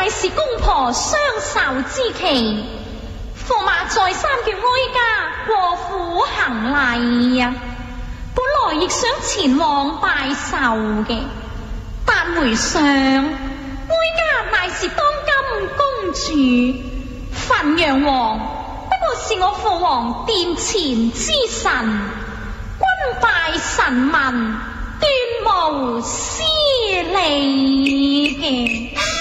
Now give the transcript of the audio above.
乃是公婆相守之期，駙馬再三叫哀家過府行禮呀。本來亦想前往拜壽嘅，但回想哀家乃是當今公主，汾陽王不過是我父皇殿前之臣，君拜臣民，斷無私利嘅。